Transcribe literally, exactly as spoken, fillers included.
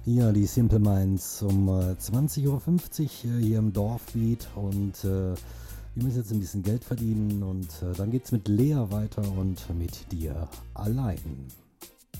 Ja, die Simple Minds um äh, zwanzig Uhr fünfzig äh, hier im Dorfbeat und äh, wir müssen jetzt ein bisschen Geld verdienen und äh, dann geht's mit Lea weiter und mit dir allein.